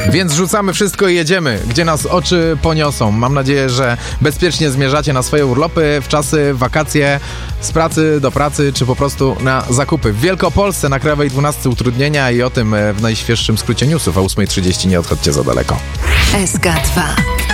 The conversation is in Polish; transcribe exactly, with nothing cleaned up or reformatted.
Więc rzucamy wszystko i jedziemy, gdzie nas oczy poniosą. Mam nadzieję, że bezpiecznie zmierzacie na swoje urlopy, w czasy, wakacje, z pracy do pracy, czy po prostu na zakupy. W Wielkopolsce na Krajowej dwunastce utrudnienia i o tym w najświeższym skrócie newsów. O ósma trzydzieści nie odchodźcie za daleko. S K dwa.